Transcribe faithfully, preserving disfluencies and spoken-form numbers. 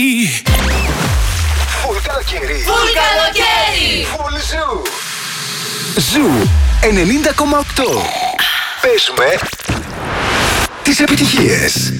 Φουλ καλοκαίρι. Φουλ καλοκαίρι. Φουλ ζου. Ζου ενενήντα κόμμα οκτώ. Παίζουμε τις επιτυχίες.